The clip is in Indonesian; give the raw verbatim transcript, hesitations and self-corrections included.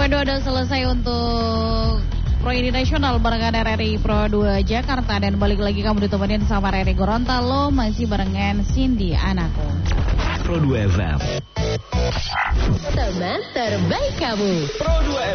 Pro dua udah selesai untuk Pro Ini Nasional barengan R R I Pro dua Jakarta. Dan balik lagi kamu ditemenin sama Rere Gorontalo, masih barengan Cindy anakku. Pro dua F M, teman terbaik kamu. Pro dua